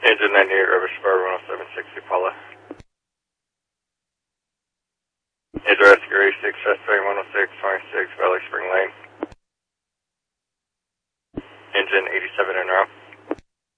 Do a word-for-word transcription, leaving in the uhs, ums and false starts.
Engine ninety-eight, River Spur, one oh seven sixty, Paula. Engine Rescue eighty-six, Suspect one oh six twenty-six, Valley Spring Lane. Engine eighty-seven en route.